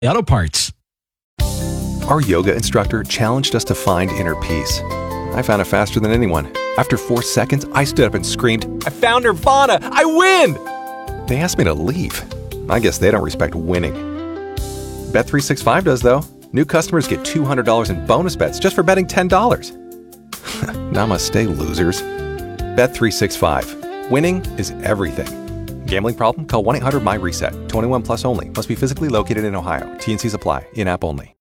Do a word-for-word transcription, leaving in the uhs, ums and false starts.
Auto Parts. Our yoga instructor challenged us to find inner peace. I found it faster than anyone. After four seconds, I stood up and screamed, "I found Nirvana! I win!" They asked me to leave. I guess they don't respect winning. Bet three sixty-five does, though. New customers get two hundred dollars in bonus bets just for betting ten dollars. Namaste, losers. Bet three sixty-five. Winning is everything. Gambling problem? Call one eight hundred M Y RESET. twenty-one plus only. Must be physically located in Ohio. T and Cs apply. In-app only.